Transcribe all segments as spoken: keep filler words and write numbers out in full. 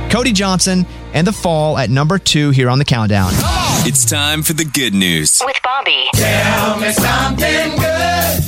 Cody Johnson and The Fall at number two here on the countdown. It's time for the good news with Bobby. Tell me something good.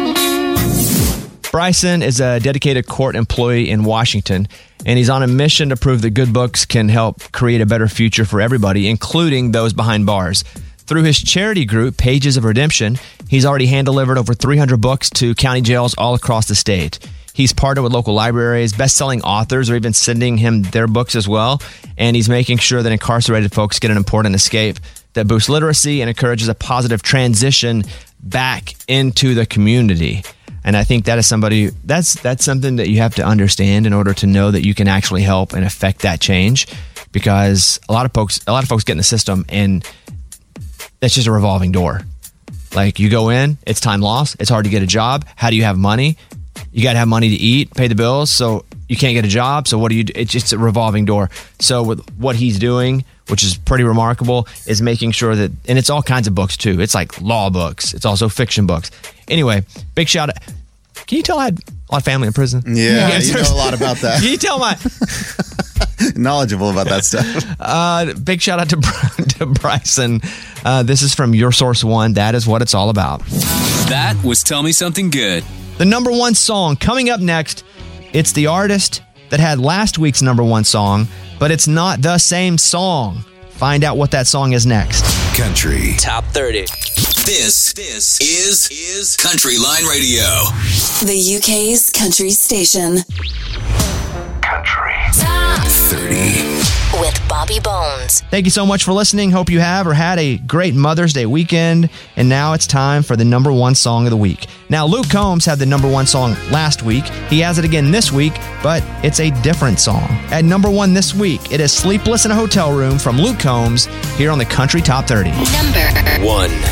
Bryson is a dedicated court employee in Washington, and he's on a mission to prove that good books can help create a better future for everybody, including those behind bars. Through his charity group, Pages of Redemption, he's already hand-delivered over three hundred books to county jails all across the state. He's partnered with local libraries. Best-selling authors are even sending him their books as well, and he's making sure that incarcerated folks get an important escape that boosts literacy and encourages a positive transition back into the community. And I think that is somebody that's that's something that you have to understand in order to know that you can actually help and affect that change, because a lot of folks a lot of folks get in the system and that's just a revolving door. Like, you go in, it's time lost, it's hard to get a job. How do you have money? You got to have money to eat, pay the bills, so you can't get a job. So what do you do? It's just a revolving door. So with what he's doing, which is pretty remarkable, is making sure that, and it's all kinds of books too. It's like law books. It's also fiction books. Anyway, big shout out. Can you tell I had a lot of family in prison? Yeah, yeah, you know a lot about that. Can you tell my... knowledgeable about that stuff. Uh, big shout out to, to Bryson. Uh, this is from Your Source One. That is what it's all about. That was Tell Me Something Good. The number one song coming up next. It's the artist that had last week's number one song, but it's not the same song. Find out what that song is next. Country Top thirty. This this is is Country Line Radio. The U K's country station. Country Top thirty with Bobby Bones. Thank you so much for listening. Hope you have or had a great Mother's Day weekend. And now it's time for the number one song of the week. Now, Luke Combs had the number one song last week. He has it again this week, but it's a different song. At number one this week, it is Sleepless in a Hotel Room from Luke Combs here on the Country Top thirty. Number one.